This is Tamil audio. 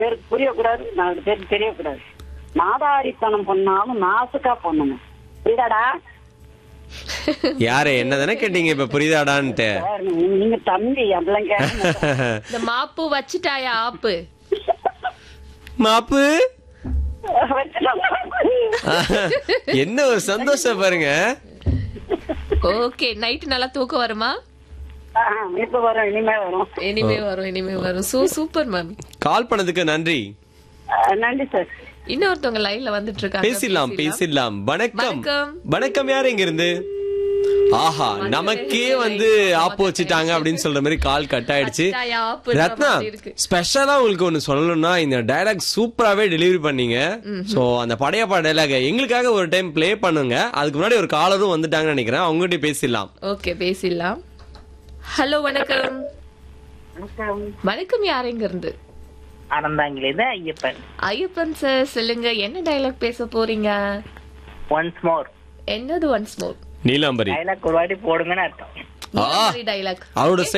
பேருக்கு புரியக்கூடாது, 4 பேருக்கு தெரியக்கூடாது. நாதாரித்தனம் பண்ணாலும் நாசுக்கா பண்ணணும். புரியுதாடா? யாரு என்னதானே கேட்டீங்க இப்ப புரியுதாடான்ட்டு? நீங்க தம்பி அதெல்லாம் கேட்க இந்த மாப்பு வச்சுட்டாயா ஆப்பு? மாப்பு என்ன ஒரு சந்தோஷம் பாருங்க. ஓகே, நைட் நல்லா தூக்கம் வருமா? இப்ப வரும், இனிமே வரும். இனிமே வரும். Super ma'am. கால் பண்ணதுக்கு நன்றி. நன்றி சார். இன்னொருத்தவங்க லைன்ல வந்துட்டு இருக்காங்க. பேசிடலாம். வணக்கம். வணக்கம். வணக்கம். யாரு இங்க இருந்து? ஆஹா, நமக்கே வந்து ஆப்பு வச்சுட்டாங்க அப்படின்னு சொல்ற மாதிரி கால் கட் ஆயிடுச்சு. ரத்னா, ஸ்பெஷலா உங்களுக்கு ஒண்ணு சொல்லணும்னா, இந்த டயலாக் சூப்பராவே டெலிவரி பண்ணீங்க. சோ அந்த படையப்பா டயலாக் எங்களுக்காக ஒரு டைம் பிளே பண்ணுங்க. அதுக்கு முன்னாடி ஒரு காலரும் வந்துட்டாங்கன்னு நினைக்கிறேன், அவங்ககிட்ட பேசிடலாம். ஓகே, பேசிடலாம். ஹலோ, வணக்கம். வணக்கம். யார் இங்க இருந்து? அனந்தாங்கிலேருந்து ஐயப்பன். ஐயப்பன் சார், சொல்லுங்க, என்ன டயலாக் பேச போறீங்க? Once more. என்னது ஒன்ஸ் மோர்? நீலாம்பரி டயலாக் ஒரு வாட்டி போடுங்கன்னு அர்த்தம். டயலாக் அவரோட